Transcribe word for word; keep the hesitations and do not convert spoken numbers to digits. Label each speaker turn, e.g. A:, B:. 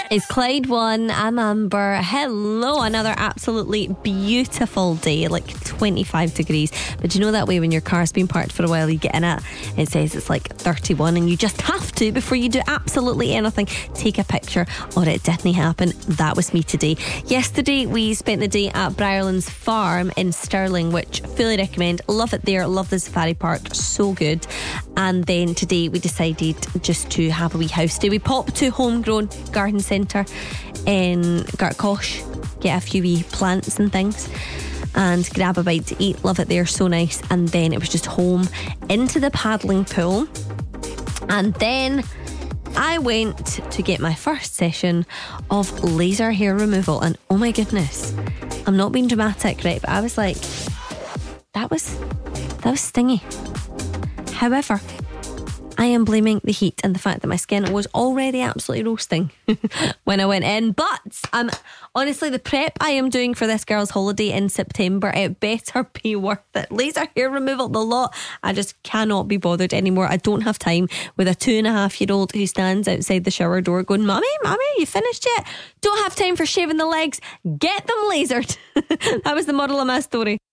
A: It's Clyde One. I'm Amber. Hello, another absolutely beautiful day, like twenty-five degrees. But you know that way when your car's been parked for a while, you get in it, it says it's like thirty-one, and you just have to, before you do absolutely anything, take a picture, or it didn't happen. That was me today. Yesterday, we spent the day at Briarlands Farm in Stirling, which fully recommend. Love it there. Love the safari park. So good. And then today, we decided just to have a wee house day. We popped to Homegrown Garden Centre in Gartcosh, get a few wee plants and things, and grab a bite to eat. Love it there, so nice. And then it was just home into the paddling pool, and then I went to get my first session of laser hair removal. And oh my goodness, I'm not being dramatic, right, but I was like, that was that was stingy. However, I am blaming the heat and the fact that my skin was already absolutely roasting when I went in. But um, honestly, the prep I am doing for this girl's holiday in September, it better be worth it. Laser hair removal, the lot. I just cannot be bothered anymore. I don't have time with a two and a half year old who stands outside the shower door going, Mummy, Mummy, you finished yet? Don't have time for shaving the legs. Get them lasered. That was the moral of my story.